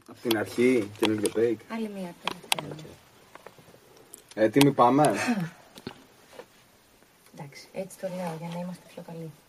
Από την αρχή, καινούργιο take. Άλλη μία τελευταία. Έτοιμοι πάμε. Εντάξει, έτσι το λέω για να είμαστε πιο καλοί.